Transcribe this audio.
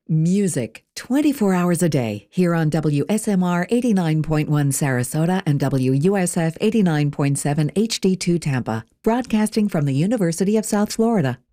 Music 24 hours a day here on WSMR 89.1 Sarasota and WUSF 89.7 HD2 Tampa, broadcasting from the University of South Florida.